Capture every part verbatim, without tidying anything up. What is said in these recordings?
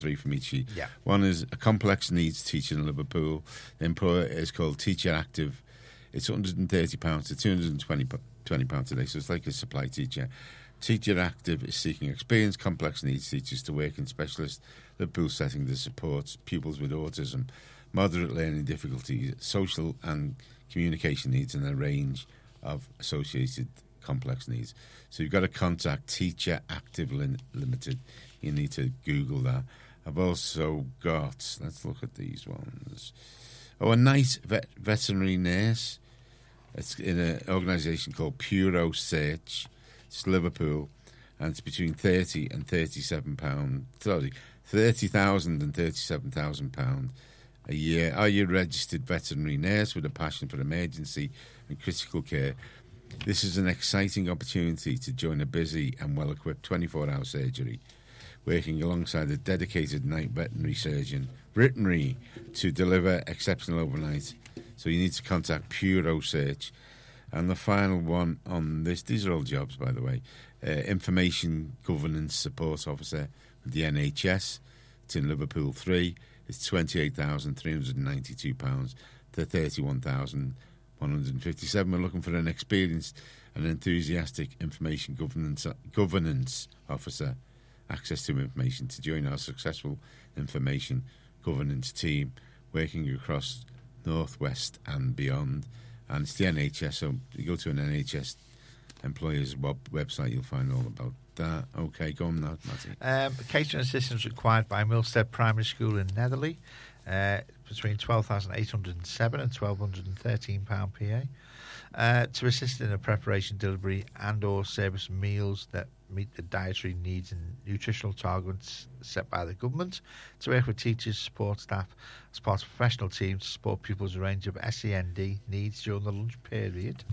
three from each sheet. Yeah. One is a complex needs teacher in Liverpool. The employer is called Teacher Active. It's one hundred thirty pounds to two hundred twenty pounds a day, so it's like a supply teacher. Teacher Active is seeking experienced complex needs teachers to work in specialist Liverpool setting that supports pupils with autism, moderate learning difficulties, social and communication needs, and a range of associated complex needs. So you've got to contact Teacher Active Limited. You need to Google that. I've also got, let's look at these ones. Oh, a nice vet, veterinary nurse. It's in an organisation called Puro Search. It's Liverpool, and it's between thirty and thirty-seven pound. Sorry, thirty thousand and thirty-seven thousand pound a year. Are you a registered veterinary nurse with a passion for emergency and critical care? This is an exciting opportunity to join a busy and well-equipped twenty-four hour surgery, working alongside a dedicated night veterinary surgeon, veterinary, to deliver exceptional overnight. So you need to contact Puro Search. And the final one on this, these are all jobs, by the way, uh, Information Governance Support Officer with the N H S. It's in Liverpool three. It's twenty-eight thousand three hundred ninety-two pounds to thirty-one thousand one hundred fifty-seven pounds. We're looking for an experienced and enthusiastic Information Governance, governance Officer, access to information to join our successful Information Governance team, working across Northwest and beyond. And it's the N H S, so you go to an N H S employer's web- website, you'll find all about that. Okay, go on now, Matty. Um, catering assistance required by Milstead Primary School in Netherley, uh, between twelve thousand eight hundred seven and twelve hundred thirteen pounds P A. Uh, to assist in the preparation, delivery and or service of meals that meet the dietary needs and nutritional targets set by the government, to work with teachers, support staff as part of professional teams to support pupils' range of S E N D needs during the lunch period.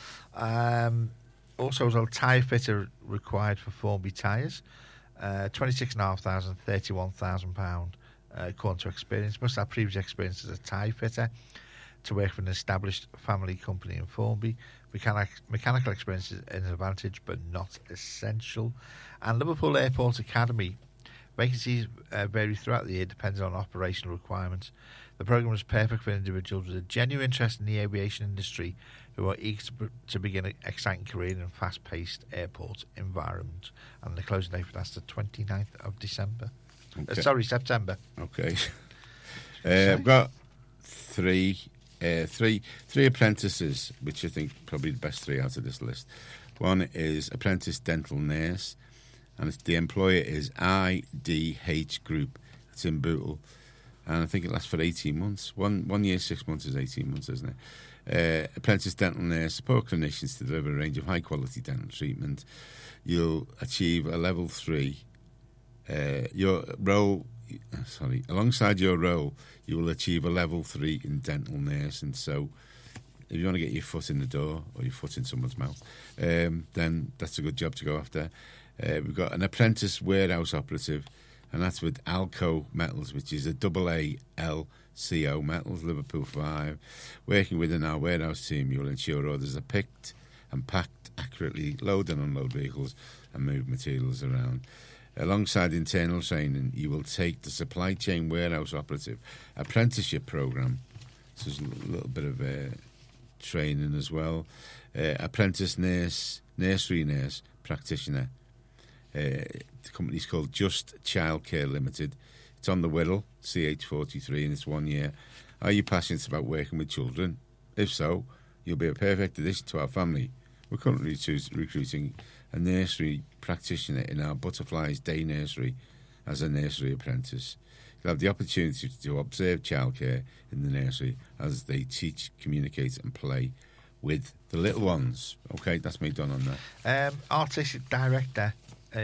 Um, also, as a tyre fitter required for Formby tyres, uh, twenty-six thousand five hundred, thirty-one thousand pounds uh, according to experience. Must have previous experience as a tyre fitter to work for an established family company in Formby. Mechanic, mechanical experience is an advantage, but not essential. And Liverpool Airport Academy, vacancies uh, vary throughout the year depending on operational requirements. The programme is perfect for individuals with a genuine interest in the aviation industry who are eager to, to begin an exciting career in a fast-paced airport environment. And the closing date for that's the twenty-ninth of December. Okay. Uh, sorry, September. Okay. uh, I've got three... Uh, three three apprentices, which I think probably the best three out of this list. One is apprentice dental nurse, and it's, the employer is I D H Group. It's in Bootle, and I think it lasts for eighteen months. One one year, six months is eighteen months, isn't it? Uh, apprentice dental nurse, support clinicians to deliver a range of high-quality dental treatment. You'll achieve a level three. Uh, your role... Sorry, alongside your role, you will achieve a level three in dental nursing. So, if you want to get your foot in the door or your foot in someone's mouth, um, then that's a good job to go after. Uh, we've got an apprentice warehouse operative, and that's with Alco Metals, which is a double A L C O Metals, Liverpool five. Working within our warehouse team, you will ensure orders are picked and packed accurately, load and unload vehicles, and move materials around. Alongside internal training, you will take the supply chain warehouse operative apprenticeship programme. So there's a little bit of uh, training as well. Uh, apprentice nurse, nursery nurse practitioner. Uh, the company's called Just Childcare Limited. It's on the Wirral, C H forty-three, and it's one year. Are you passionate about working with children? If so, you'll be a perfect addition to our family. We're currently recruiting a nursery practitioner in our Butterflies Day Nursery as a nursery apprentice. You'll have the opportunity to observe childcare in the nursery as they teach, communicate and play with the little ones. Okay, that's me done on that. Um, artistic director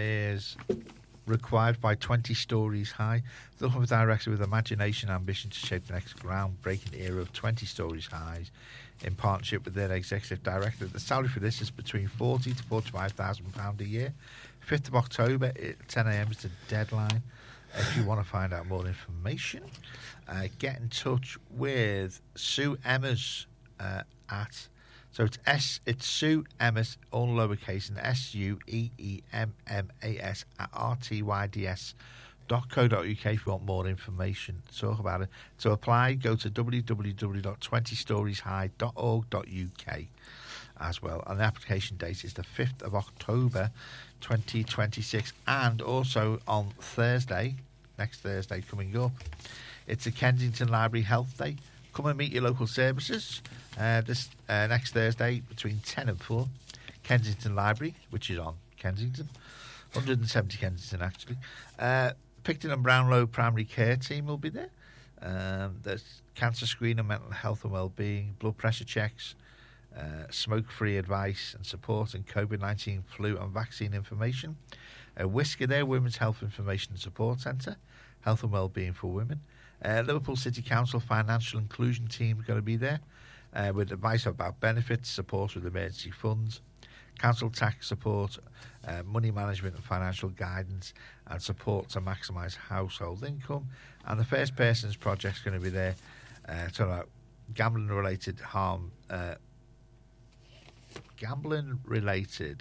is required by twenty stories high. Looking for a director with imagination and ambition to shape the next groundbreaking era of twenty stories high in partnership with their executive director. The salary for this is between forty to forty-five thousand pounds a year. fifth of October at ten a.m. is the deadline. If you want to find out more information, uh, get in touch with Sue Emmers uh, at so it's S it's Sue Emmers, all lowercase, and S U E E M M A S at R T Y D S dot co dot uk if you want more information. Talk about it. To apply, go to w w w dot twenty stories high dot org dot u k as well. And the application date is the fifth of October twenty twenty-six. And also on Thursday, next Thursday coming up, it's a Kensington Library Health Day. Come and meet your local services uh, this uh, next Thursday between ten and four. Kensington Library, which is on Kensington, one hundred seventy Kensington actually. Uh, Picton and Brownlow Primary Care Team will be there. Um, there's cancer screening, mental health and wellbeing, blood pressure checks, uh, smoke-free advice and support, and COVID nineteen flu and vaccine information. A Whisker there, Women's Health Information and Support Centre, health and wellbeing for women. Uh, Liverpool City Council Financial Inclusion Team are going to be there uh, with advice about benefits, support with emergency funds, council tax support, uh, money management and financial guidance, and support to maximise household income. And the First Persons Project is going to be there uh, talking about gambling-related harm, uh, gambling-related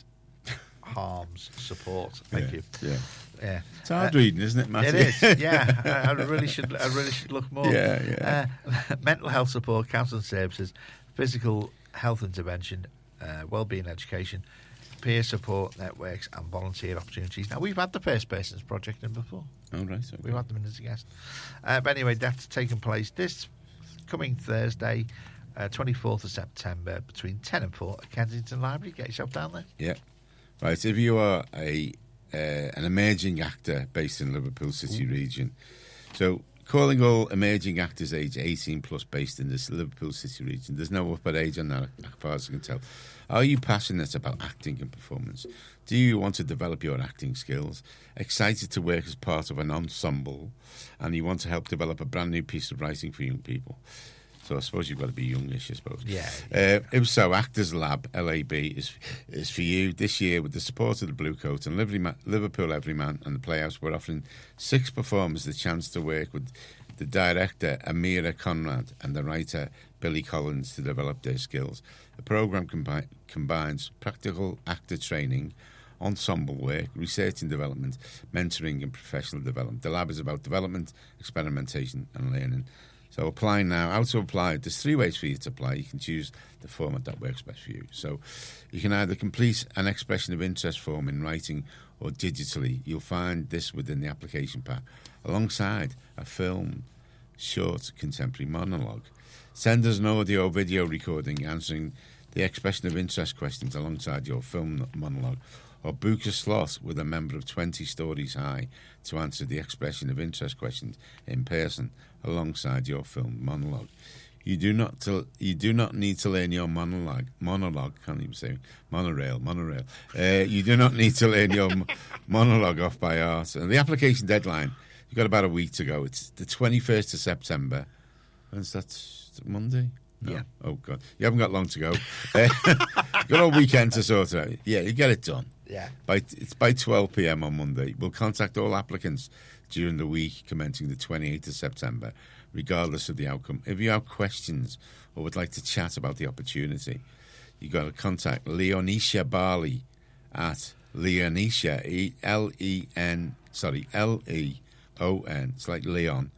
harms support. Thank yeah, you. Yeah, yeah. It's hard uh, reading, isn't it, Matthew? It is. Yeah, I, I really should. I really should look more. Yeah, yeah. Uh, mental health support, counselling services, physical health intervention, uh, wellbeing education, peer support networks, and volunteer opportunities. Now, we've had the First Persons Project in before. Oh, right. Okay. We've had them in as a guest. Uh, but anyway, that's taking place this coming Thursday, uh, twenty-fourth of September, between ten and four at Kensington Library. Get yourself down there. Yeah. Right. If you are a uh, an emerging actor based in Liverpool City Ooh. region, so calling all emerging actors age eighteen plus based in this Liverpool City region, there's no upper age on that, as far as I can tell. Are you passionate about acting and performance? Do you want to develop your acting skills? Excited to work as part of an ensemble, and you want to help develop a brand new piece of writing for young people? So I suppose you've got to be youngish, I suppose. Yeah. Uh, if so, Actors Lab, L A B, is is for you this year with the support of the Blue Coat and Liverpool Everyman and the Playhouse. We're offering six performers the chance to work with the director, Amira Conrad, and the writer, Billy Collins, to develop their skills. The programme combi- combines practical actor training, ensemble work, research and development, mentoring and professional development. The lab is about development, experimentation and learning. So apply now. How to apply? There's three ways for you to apply. You can choose the format that works best for you. So you can either complete an expression of interest form in writing or digitally. You'll find this within the application pack, alongside a film, short, contemporary monologue. Send us an audio or video recording answering the expression of interest questions alongside your film monologue, or book a slot with a member of twenty Stories High to answer the expression of interest questions in person alongside your film monologue. You do not to, you do not need to learn your monologue. Monologue, can't even say monorail. Monorail. Uh, you do not need to learn your monologue off by heart. And the application deadline, you've got about a week to go. It's the twenty-first of September. When's that? Monday? No. Yeah. Oh God, you haven't got long to go. Uh, you've got all weekend to sort it out. Yeah, you get it done. Yeah. By it's by twelve p.m. on Monday. We'll contact all applicants during the week commencing the twenty-eighth of September, regardless of the outcome. If you have questions or would like to chat about the opportunity, you've got to contact Leonisha Barley at Leonisha, E L E N, sorry, L E O N. It's like Leon,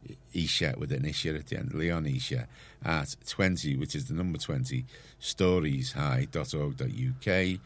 Isha with an Isha at the end. Leonisha at twenty, which is the number twenty, stories high dot org dot U K.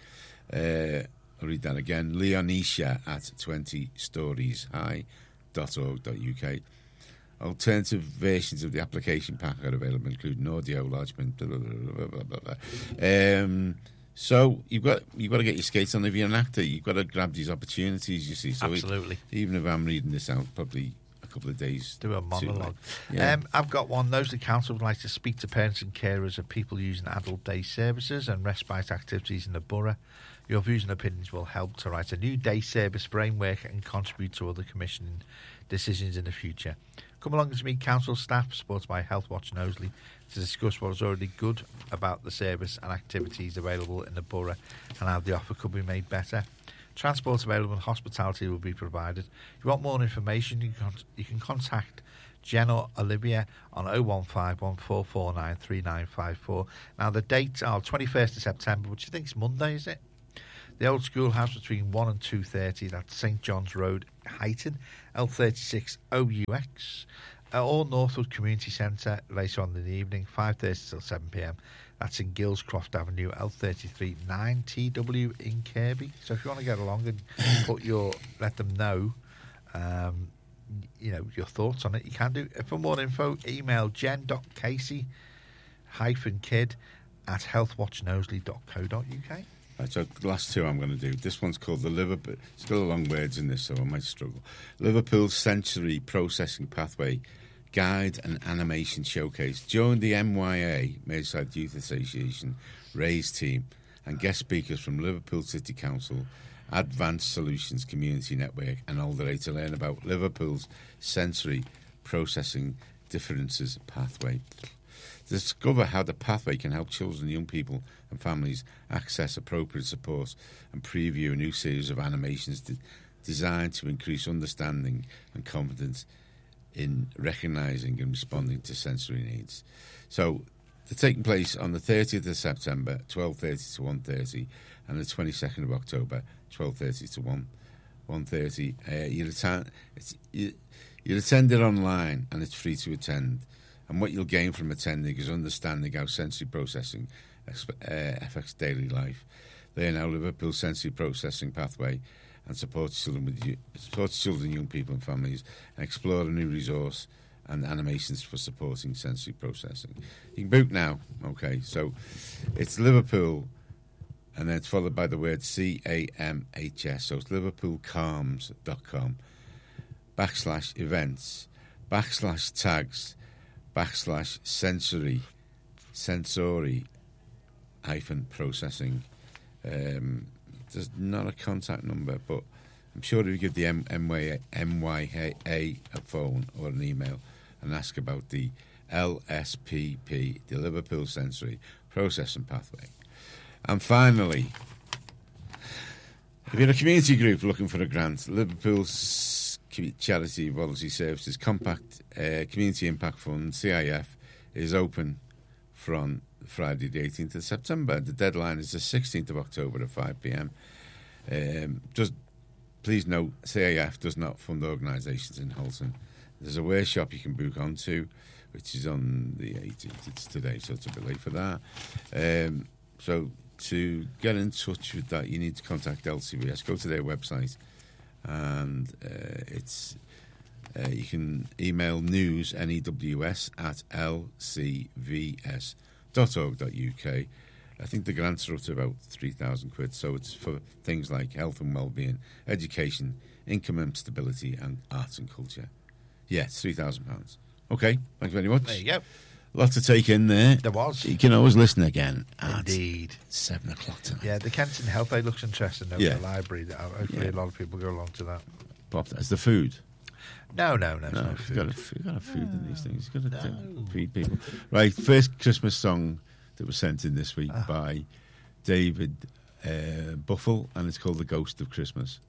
Uh, I'll read that again. Leonisha at twenty stories high dot org dot U K. Alternative versions of the application pack are available, including audio, large print, blah, blah, blah, blah, blah, blah. Um, so you've got you've got to get your skates on. If you're an actor, you've got to grab these opportunities. You see, so absolutely. It, even if I'm reading this out, probably a couple of days. Do a monologue. Yeah. Um, I've got one. Those the council would like to speak to parents and carers of people using adult day services and respite activities in the borough. Your views and opinions will help to write a new day service framework and contribute to other commissioning decisions in the future. Come along to meet council staff, supported by Health Watch Knowsley, to discuss what is already good about the service and activities available in the borough and how the offer could be made better. Transport available and hospitality will be provided. If you want more information, you can, you can contact Jen or Olivia on oh one five one four four nine three nine five four. Now, the dates are twenty-first of September, which I think is Monday, is it? The Old Schoolhouse between one and two thirty. That's St John's Road, Huyton, L thirty-six O U X. Uh, or Northwood Community Centre later on in the evening, five thirty till seven p m. That's in Gillscroft Avenue, L thirty-three nine T W in Kirby. So if you want to get along and put your, let them know, um, you know, your thoughts on it, you can do. For more info, email jen.casey hyphen kid at healthwatchknosley dot co dot uk. Right, so the last two I'm going to do. This one's called the Liverpool. Still a long words in this, so I might struggle. Liverpool Sensory Processing Pathway Guide and Animation Showcase. Join the M Y A, Merseyside Youth Association, RAISE team, and guest speakers from Liverpool City Council, Advanced Solutions Community Network, and Alder to learn about Liverpool's Sensory Processing Differences Pathway. Discover how the pathway can help children and young people and families access appropriate support and preview a new series of animations de- designed to increase understanding and confidence in recognising and responding to sensory needs. So they're taking place on the thirtieth of September, twelve thirty to one thirty, and the twenty-second of October, twelve thirty to one thirty. Uh, you'll, attend, it's, you, you'll attend it online, and it's free to attend. And what you'll gain from attending is understanding how sensory processing uh, affects daily life. Learn how Liverpool sensory processing pathway and support children with you, support children, young people, and families, and explore a new resource and animations for supporting sensory processing. You can book now. Okay, so it's Liverpool, and then it's followed by the word C A M H S. So it's liverpool calms dot com backslash events backslash tags backslash sensory sensory hyphen processing. Um, there's not a contact number, but I'm sure if you give the M- MY- M Y A a phone or an email and ask about the L S P P, the Liverpool Sensory Processing Pathway. And finally, if you're a community group looking for a grant, Liverpool's Charity Voluntary Services Compact uh, Community Impact Fund, C I F, is open from Friday the eighteenth of September. The deadline is the sixteenth of October at five p m. Um, just please note, C I F does not fund organisations in Halton. There's a workshop you can book onto, which is on the eighteenth. It's today, so it's a bit late for that. Um, so to get in touch with that, you need to contact L C V S. Go to their website, and uh, it's uh, you can email news, N E W S, at L C V S dot org dot U K. I think the grants are up to about three thousand quid, so it's for things like health and well-being, education, income and stability, and arts and culture. Yeah, it's three thousand pounds. Okay, thanks very much. There you go. Lot to take in there. There was. You can always listen again at Indeed. seven o'clock tonight. Yeah, the Kenton Health Aid looks interesting over Yeah. the library. Hopefully Yeah. a lot of people go along to that. Pop, that's the food. No, no, no. No, no you've food. got to, you've got to food in these things. You've got to No. feed people. Right, first Christmas song that was sent in this week Ah. by David uh, Buffle, and it's called The Ghost of Christmas.